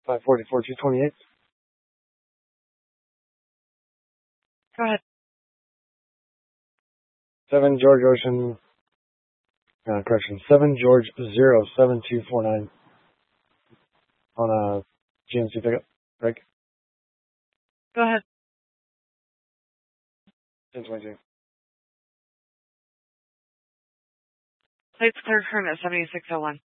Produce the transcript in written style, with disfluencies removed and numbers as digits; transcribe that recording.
544 228. Go ahead. 7 George Ocean, 7 George 07249 on a GMC pickup. Break. Go ahead. 1022. Plates cleared from at 7601.